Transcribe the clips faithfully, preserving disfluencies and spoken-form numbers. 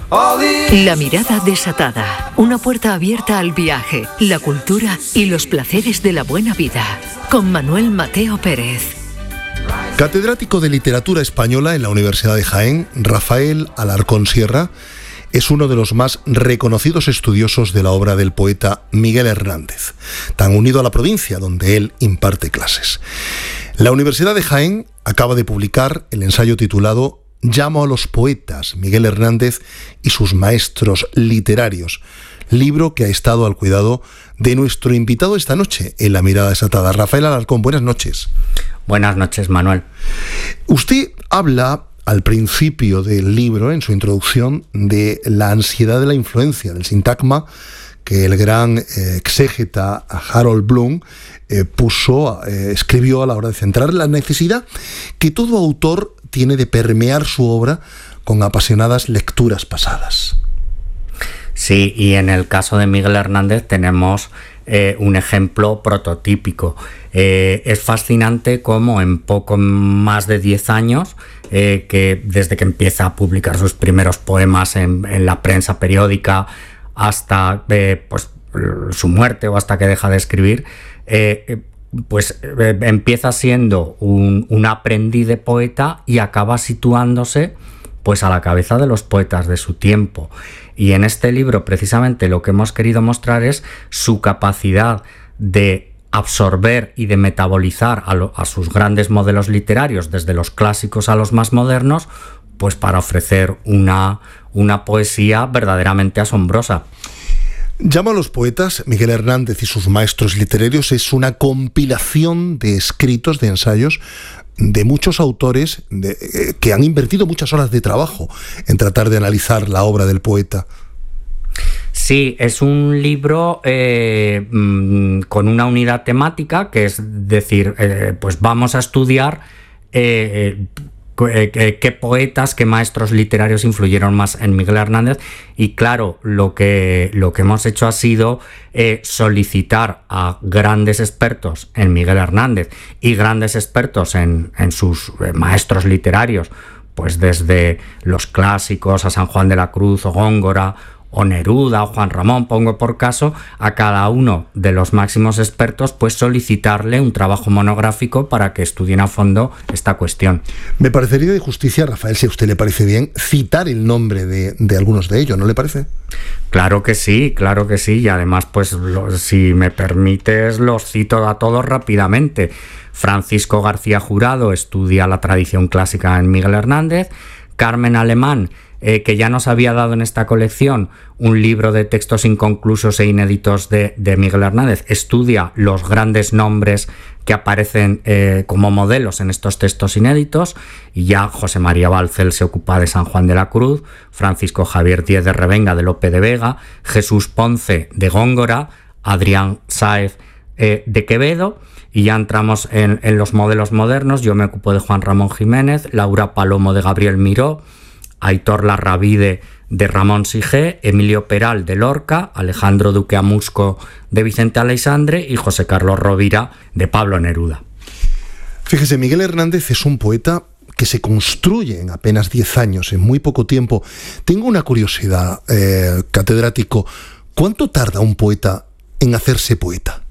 La mirada desatada, una puerta abierta al viaje, la cultura y los placeres de la buena vida, con Manuel Mateo Pérez. Catedrático de Literatura Española en la Universidad de Jaén, Rafael Alarcón Sierra es uno de los más reconocidos estudiosos de la obra del poeta Miguel Hernández, tan unido a la provincia donde él imparte clases. La Universidad de Jaén acaba de publicar el ensayo titulado Llamo a los poetas, Miguel Hernández y sus maestros literarios, libro que ha estado al cuidado de nuestro invitado esta noche en La Mirada Desatada. Rafael Alarcón, buenas noches. Buenas noches, Manuel. Usted habla al principio del libro, en su introducción, de la ansiedad de la influencia, del sintagma que el gran eh, exégeta Harold Bloom eh, puso, eh, escribió a la hora de centrar la necesidad que todo autor tiene de permear su obra con apasionadas lecturas pasadas. Sí, y en el caso de Miguel Hernández tenemos eh, un ejemplo prototípico. Eh, es fascinante cómo en poco más de diez años, eh, que desde que empieza a publicar sus primeros poemas en, en la prensa periódica hasta eh, pues, su muerte o hasta que deja de escribir, eh, pues eh, empieza siendo un, un aprendiz de poeta y acaba situándose pues a la cabeza de los poetas de su tiempo. Y en este libro precisamente lo que hemos querido mostrar es su capacidad de absorber y de metabolizar a, lo, a sus grandes modelos literarios, desde los clásicos a los más modernos, pues para ofrecer una, una poesía verdaderamente asombrosa. Llamo a los poetas, Miguel Hernández y sus maestros literarios, es una compilación de escritos, de ensayos, de muchos autores de, eh, que han invertido muchas horas de trabajo en tratar de analizar la obra del poeta. Sí, es un libro eh, mmm, con una unidad temática, que es decir, eh, pues vamos a estudiar eh, eh, qué poetas, qué maestros literarios influyeron más en Miguel Hernández. Y claro, lo que, lo que hemos hecho ha sido eh, solicitar a grandes expertos en Miguel Hernández y grandes expertos en, en sus eh, maestros literarios, pues desde los clásicos a San Juan de la Cruz o Góngora o Neruda o Juan Ramón, pongo por caso, a cada uno de los máximos expertos, pues solicitarle un trabajo monográfico para que estudien a fondo esta cuestión. Me parecería de justicia, Rafael, si a usted le parece bien, citar el nombre de, de algunos de ellos, ¿no le parece? Claro que sí, claro que sí, y además, pues lo, si me permites, los cito a todos rápidamente. Francisco García Jurado estudia la tradición clásica en Miguel Hernández. Carmen Alemán, Eh, que ya nos había dado en esta colección un libro de textos inconclusos e inéditos de, de Miguel Hernández, estudia los grandes nombres que aparecen eh, como modelos en estos textos inéditos, y ya José María Balcel se ocupa de San Juan de la Cruz, Francisco Javier Díez de Revenga de Lope de Vega, Jesús Ponce de Góngora, Adrián Sáez eh, de Quevedo, y ya entramos en, en los modelos modernos. Yo me ocupo de Juan Ramón Jiménez, Laura Palomo de Gabriel Miró, Aitor Larravide de Ramón Sigé, Emilio Peral de Lorca, Alejandro Duque Amusco de Vicente Aleixandre y José Carlos Rovira de Pablo Neruda. Fíjese, Miguel Hernández es un poeta que se construye en apenas diez años, en muy poco tiempo. Tengo una curiosidad, eh, catedrático. ¿Cuánto tarda un poeta en hacerse poeta?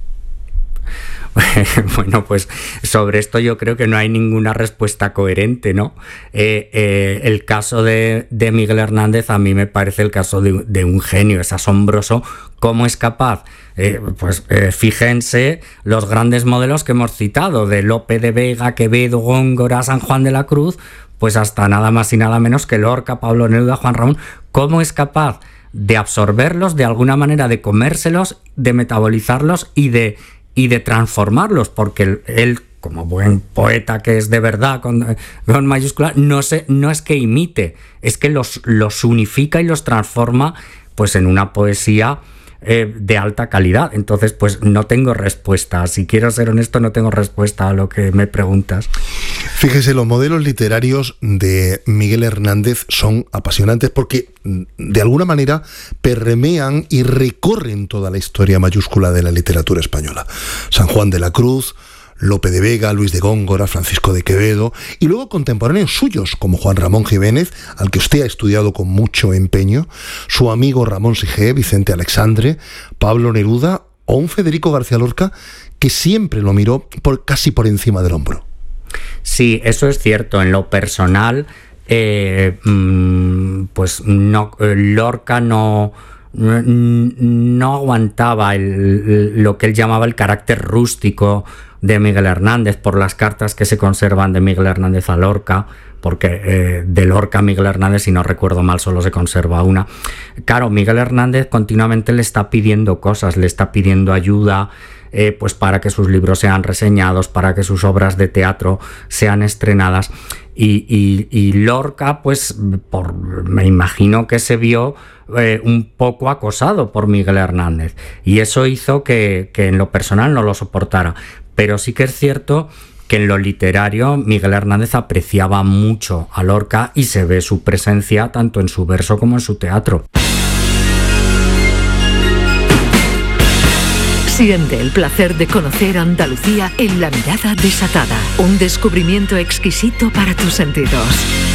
Bueno, pues sobre esto yo creo que no hay ninguna respuesta coherente, ¿no? Eh, eh, el caso de, de Miguel Hernández a mí me parece el caso de, de un genio. Es asombroso cómo es capaz. Eh, pues eh, fíjense los grandes modelos que hemos citado, de Lope de Vega, Quevedo, Góngora, San Juan de la Cruz, pues hasta nada más y nada menos que Lorca, Pablo Neruda, Juan Ramón. ¿Cómo es capaz de absorberlos, de alguna manera de comérselos, de metabolizarlos y de y de transformarlos? Porque él, como buen poeta que es de verdad, con, con mayúscula, no, se, no es que imite, es que los, los unifica y los transforma pues en una poesía eh, de alta calidad. Entonces, pues no tengo respuesta. Si quiero ser honesto, no tengo respuesta a lo que me preguntas. Fíjese, los modelos literarios de Miguel Hernández son apasionantes porque, de alguna manera, permean y recorren toda la historia mayúscula de la literatura española. San Juan de la Cruz, Lope de Vega, Luis de Góngora, Francisco de Quevedo, y luego contemporáneos suyos, como Juan Ramón Jiménez, al que usted ha estudiado con mucho empeño, su amigo Ramón Sige, Vicente Alexandre, Pablo Neruda o un Federico García Lorca que siempre lo miró por, casi por encima del hombro. Sí, eso es cierto. En lo personal, eh, pues no, Lorca no, no, no aguantaba el, lo que él llamaba el carácter rústico de Miguel Hernández, por las cartas que se conservan de Miguel Hernández a Lorca, porque eh, de Lorca a Miguel Hernández, si no recuerdo mal, solo se conserva una. Claro, Miguel Hernández continuamente le está pidiendo cosas, le está pidiendo ayuda, eh, pues para que sus libros sean reseñados, para que sus obras de teatro sean estrenadas. Y, y, y Lorca, pues por, me imagino que se vio eh, un poco acosado por Miguel Hernández, y eso hizo que, que en lo personal no lo soportara. Pero sí que es cierto que en lo literario Miguel Hernández apreciaba mucho a Lorca y se ve su presencia tanto en su verso como en su teatro. Siente el placer de conocer Andalucía en La Mirada Desatada, un descubrimiento exquisito para tus sentidos.